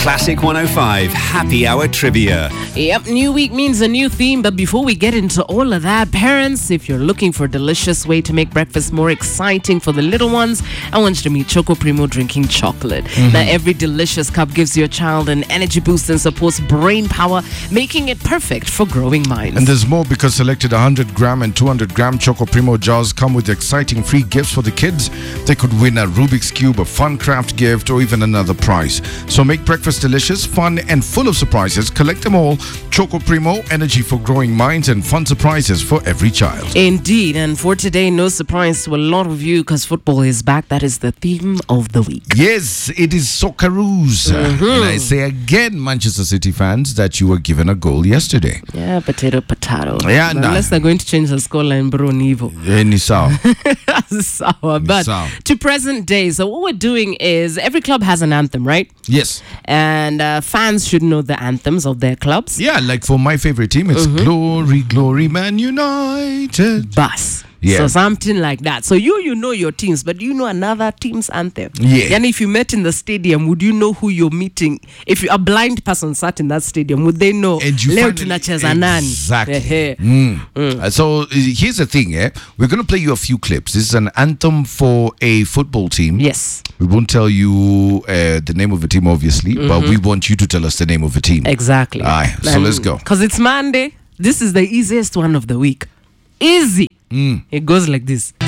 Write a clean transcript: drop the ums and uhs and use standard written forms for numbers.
Classic 105 Happy Hour Trivia. Yep, new week means a new theme, but before we get into all of that, parents, if you're looking for a delicious way to make breakfast more exciting for the little ones, I want you to meet Choco Primo drinking chocolate. Now, every delicious cup gives your child an energy boost and supports brain power, making it perfect for growing minds. And there's more because selected 100-gram and 200-gram Choco Primo jars come with exciting free gifts for the kids. They could win a Rubik's Cube, a fun craft gift, or even another prize. So make breakfast delicious, fun, and full of surprises. Collect them all. Choco Primo, energy for growing minds and fun surprises for every child. Indeed, and for today, no surprise to a lot of you because football is back. That is the theme of the week. Yes, it is Socceroos. And I say again, Manchester City fans, that you were given a goal yesterday. Yeah, potato. Yeah, unless they're going to change the scoreline, bro, Nivo. Ni sawa. Sour. But to present day, so what we're doing is every club has an anthem, right? Yes. And fans should know the anthems of their clubs. Yeah, like for my favorite team, it's Glory, Glory, Man United. Bus. Yeah. So something like that. So you know your teams, but you know another team's anthem. Yeah. And if you met in the stadium, would you know who you're meeting? If a blind person sat in that stadium, would they know? Leo tunacheza nani? Exactly. So here's the thing, we're going to play you a few clips. This is an anthem for a football team. Yes. We won't tell you the name of the team, obviously, but we want you to tell us the name of the team. Exactly. All right, so let's go. Because it's Monday. This is the easiest one of the week. Easy. It goes like this.